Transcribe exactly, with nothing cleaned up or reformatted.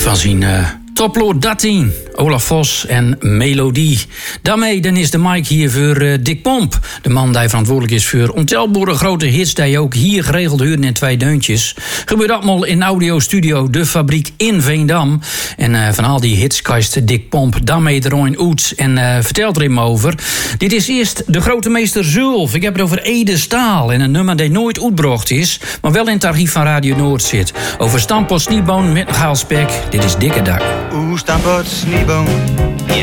van zijn uh, topload dertien. Olaf Vos en Melodie. Daarmee dan is de mic hier voor uh, Dick Pomp. De man die verantwoordelijk is voor ontelbare grote hits die je ook hier geregeld huren in twee deuntjes. Gebeurt allemaal in Audio Studio De Fabriek in Veendam. En uh, van al die hits kast Dick Pomp daarmee de Roin Oets en uh, vertelt er hem over. Dit is eerst de grote meester Zulf. Ik heb het over Ede Staal en een nummer die nooit uitgebracht is, maar wel in het archief van Radio Noord zit. Over Stamppot Snieboon met Gaalspek. Dit is Dikke Dak. Oeh, Stamppot Snieboon, ja,